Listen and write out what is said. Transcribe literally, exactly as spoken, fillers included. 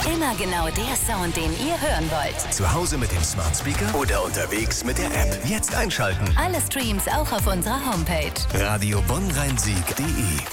Immer genau der Sound, den ihr hören wollt. Zu Hause mit dem Smart Speaker oder unterwegs mit der App. Jetzt einschalten. Alle Streams auch auf unserer Homepage. Radio Bonn Rhein Sieg punkt de